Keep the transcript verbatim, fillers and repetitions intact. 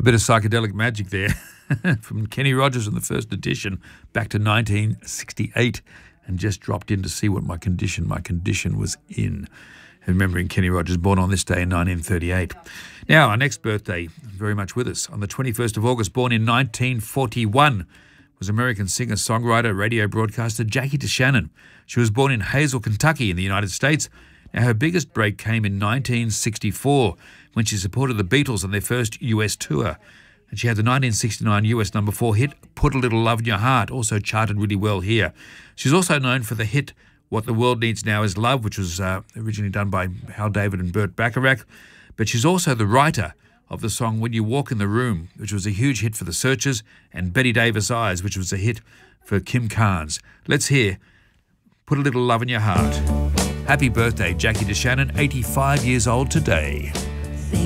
A bit of psychedelic magic there from Kenny Rogers in the first edition back to nineteen sixty-eight, and just dropped in to see what my condition, my condition was in. Remembering Kenny Rogers, born on this day in nineteen thirty-eight. Now, our next birthday, very much with us. On the twenty-first of August, born in nineteen forty-one, was American singer, songwriter, radio broadcaster Jackie DeShannon. She was born in Hazel, Kentucky in the United States. Now, her biggest break came in nineteen sixty-four when she supported the Beatles on their first U S tour. And she had the nineteen sixty-nine U S number four hit, Put a Little Love in Your Heart, also charted really well here. She's also known for the hit What the World Needs Now is Love, which was uh, originally done by Hal David and Burt Bacharach. But she's also the writer of the song When You Walk in the Room, which was a huge hit for the Searchers, and Betty Davis' Eyes, which was a hit for Kim Carnes. Let's hear Put a Little Love in Your Heart. Happy birthday, Jackie DeShannon, eighty-five years old today.